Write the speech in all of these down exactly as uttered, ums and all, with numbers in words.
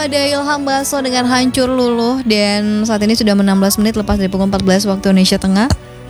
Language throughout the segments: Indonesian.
Ada Ilham Baso dengan Hancur Luluh. Dan saat ini sudah enam belas menit lepas dari pukul empat belas waktu Indonesia Tengah.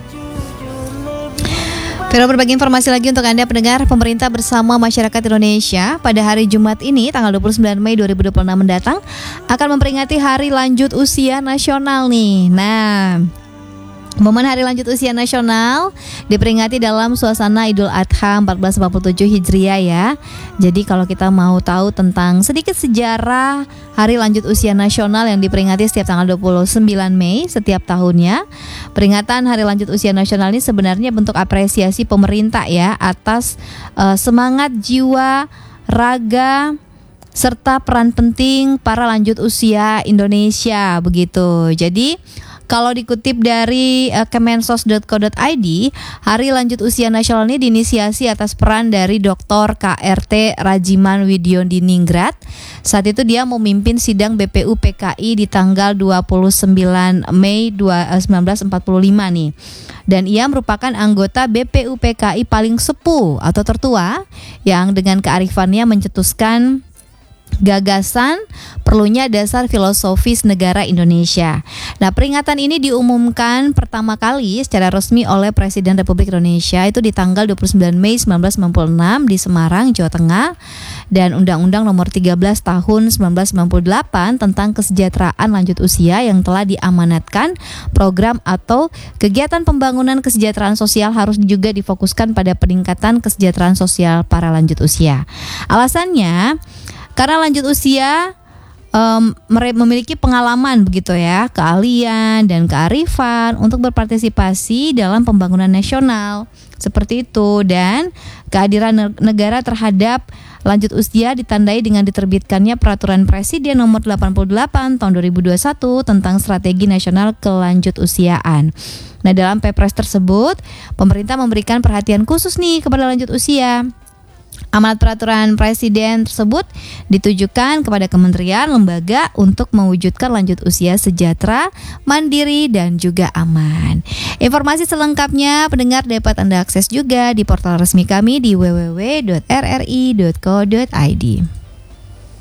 Vero berbagi informasi lagi untuk Anda pendengar. Pemerintah bersama masyarakat Indonesia pada hari Jumat ini tanggal dua puluh sembilan Mei dua ribu dua puluh enam mendatang akan memperingati Hari Lanjut Usia Nasional nih. Nah, momen Hari Lanjut Usia Nasional diperingati dalam suasana Idul Adha seribu empat ratus empat puluh tujuh Hijriah ya. Jadi kalau kita mau tahu tentang sedikit sejarah Hari Lanjut Usia Nasional yang diperingati setiap tanggal dua puluh sembilan Mei setiap tahunnya, peringatan Hari Lanjut Usia Nasional ini sebenarnya bentuk apresiasi pemerintah ya atas uh, semangat jiwa, raga, serta peran penting para lanjut usia Indonesia begitu. Jadi kalau dikutip dari uh, kemensos dot co dot i d, Hari Lanjut Usia Nasional ini diinisiasi atas peran dari Doktor K R T Rajiman Widyodiningrat. Saat itu dia memimpin sidang B P U P K I di tanggal dua puluh sembilan Mei seribu sembilan ratus empat puluh lima nih. Dan ia merupakan anggota B P U P K I paling sepuh atau tertua yang dengan kearifannya mencetuskan gagasan perlunya dasar filosofis negara Indonesia. Nah, peringatan ini diumumkan pertama kali secara resmi oleh Presiden Republik Indonesia itu di tanggal dua puluh sembilan Mei seribu sembilan ratus sembilan puluh enam di Semarang, Jawa Tengah, dan Undang-Undang Nomor tiga belas Tahun seribu sembilan ratus sembilan puluh delapan tentang kesejahteraan lanjut usia yang telah diamanatkan program atau kegiatan pembangunan kesejahteraan sosial harus juga difokuskan pada peningkatan kesejahteraan sosial para lanjut usia. Alasannya karena lanjut usia um, memiliki pengalaman begitu ya, keahlian dan kearifan untuk berpartisipasi dalam pembangunan nasional seperti itu, dan kehadiran negara terhadap lanjut usia ditandai dengan diterbitkannya Peraturan Presiden Nomor delapan puluh delapan Tahun dua ribu dua puluh satu tentang Strategi Nasional Kelanjut Usiaan. Nah, dalam Perpres tersebut pemerintah memberikan perhatian khusus nih kepada lanjut usia. Amanat peraturan presiden tersebut ditujukan kepada kementerian, lembaga untuk mewujudkan lanjut usia sejahtera, mandiri, dan juga aman. Informasi selengkapnya pendengar dapat Anda akses juga di portal resmi kami di w w w dot r r i dot co dot i d.